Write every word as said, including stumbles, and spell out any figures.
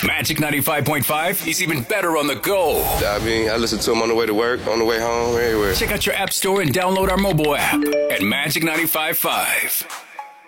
Magic ninety-five point five is even better on the go. I mean, I listen to them on the way to work, on the way home, everywhere. Check out your app store and download our mobile app at Magic ninety-five point five.